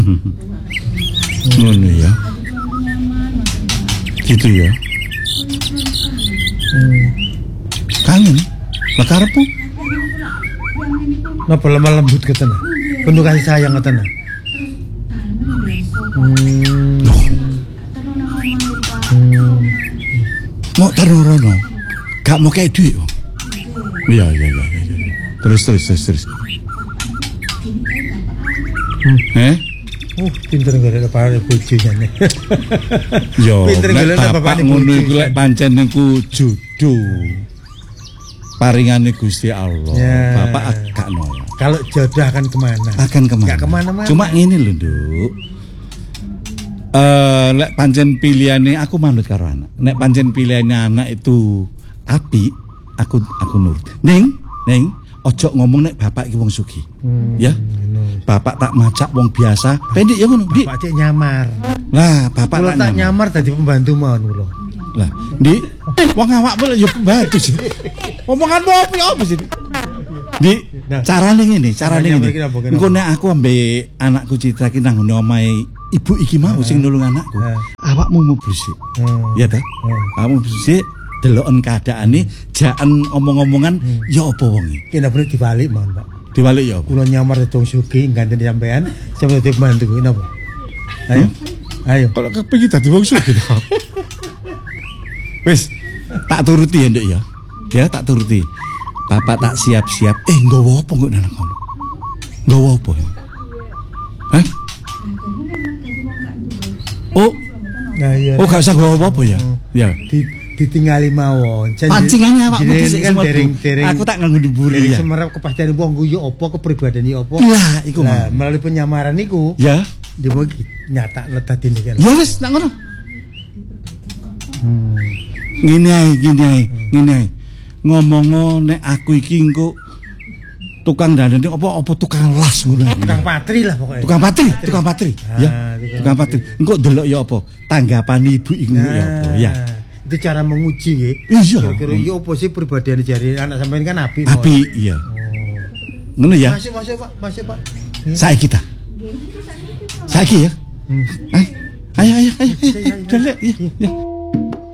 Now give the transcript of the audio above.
Ngono ya. Gitu ya. Kangen. Lah karepmu? Napa lemah lembut ketena. Penuh kasih sayang ketena. Mau terorono. Gak mau kayak duit. Iya. Terus. Pinter golek bapak bojone. Yo, pinter golek bapak ngono iku lek pancen niku jodoh. Paringane Gusti Allah. Ya. Bapak gak nolak. Kalau jodoh akan kemana? Gak kemana-mana. Cuma ngene lho, Nduk. Lek pancen pilihane aku manut karo anak. Nek pancen pilihane anak itu apik, aku nurut. Ning, ojo ngomong nek bapak iki wong sugih. Ya. Bapak tak macak wong biasa. Pendek ya ngono, Dik. Bapak cek nyamar. Lah, bapak tak nyamar dadi pembantu mawon kula. Lah, Dik, wong awakmu lek yo pembantu sih. Omonganmu apa sih? Dik, carane ngene. Engko nek aku ambek anakku Citra ki nang ngene omahe ibu iki mau sing nulung anakku. Awakmu mubusik. Ya ta? Awakmu mubusik deloken keadaane, jaken omong-omongan ya apa wong iki. Ki ndak dibalik mawon, Pak. Dibalik ya. Kula nyamar dadi wong sugih ganteni sampean, sampe dadi pembantu kuwi napa? Ayo. Kalau kepengin dadi wong sugih. Wis, tak turuti ya, Nduk ya. Ya, tak turuti. Bapak tak siap-siap. Nggawa apa kok nang kono? Nggawa apa? Hah? Oh. Nah, iya. Oh, gak usah nggawa apa ya? Ya. Ditinggali mawon. Pancingannya awakmu kan dereng. Aku tak nganggo diburi ya. Semerap kepastian wong guyu apa, kepribadian apa. Lah, iku nah, melalui penyamaran niku. Ya. Demo nyata dadi niku. Ya wis, nak ngono. Ngene ae. Ngomong nek aku iki engko tukang dandani apa tukang las ngono. Tukang patri lah pokoknya. Tukang patri. Ya. Tukang patri. Engko delok ya apa? Tanggapan ibu iku ya apa? Ya. Itu cara menguji nggih. Iya. Kira-kira ya apa sih perbedaan jari anak sampean kan apik. Apik, iya. Ngono ya. Masuk, Pak. Saiki ya. Ayo. Delok ya.